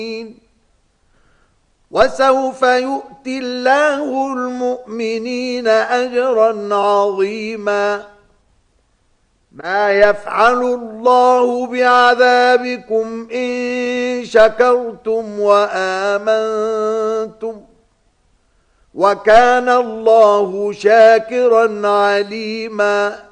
وسوف يؤتي الله المؤمنين أجرا عظيما. ما يفعل الله بعذابكم إن شكرتم وآمنتم وكان الله شاكرا عليما.